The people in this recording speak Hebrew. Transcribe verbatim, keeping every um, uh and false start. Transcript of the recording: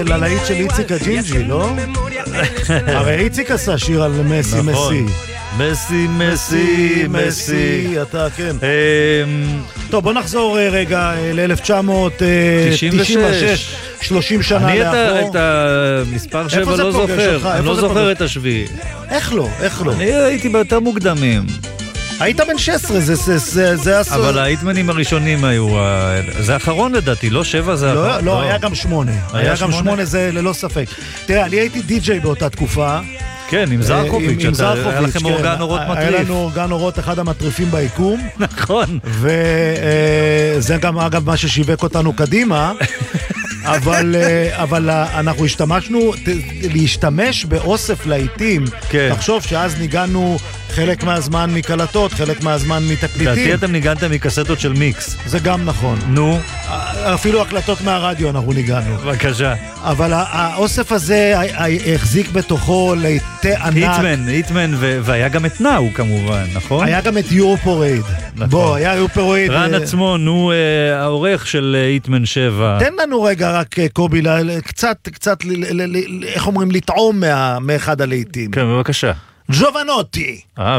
ללהיט של איציק הג'ינג'י, לא? הרי איציק עשה שיר על מסי מסי. מסי, מסי, מסי. אתה, כן. טוב, בוא נחזור רגע ל-אלף תשע מאות תשעים ושש, שלושים שנה לאחור. אני את המספר שבע לא זוכר, אני לא זוכר את השביעי. איך לא? איך לא? אני הייתי ביותר מוקדמים. היית בן שש עשרה, זה הסוף. אבל ההיטמנים הראשונים היו, זה האחרון לדעתי, לא שבע זה האחרון. לא, היה גם שמונה. היה גם שמונה, זה ללא ספק. תראה, אני הייתי די-ג'יי באותה תקופה. כן, עם זרחוביץ', היה לכם אורגן אורות מטריף. היה לנו אורגן אורות, אחד המטריפים ביקום. נכון. וזה גם אגב מה ששיווק אותנו קדימה. אבל, אבל אנחנו השתמשנו, להשתמש באוסף להיטים, כן. תחשוב שאז ניגענו חלק מהזמן מקלטות, חלק מהזמן מתקליטים. דעתי אתם ניגענתם מקסטות של מיקס. זה גם נכון. נו. אפילו הקלטות מהרדיו אנחנו ניגענו. בבקשה. אבל האוסף הזה החזיק בתוכו להיטי ענק. היטמן, היטמן, והיה גם את נאו כמובן, נכון? היה גם את יורופורייד. נכון. בוא, היה יורופורייד. רן עצמו, נו, העורך של היטמן שבע. תן לנו רגע רק קובי, קצת, קצת, איך אומרים, לטעום מאחד הלהיטים. כן, בבקשה. ג'ובנוטי. אה,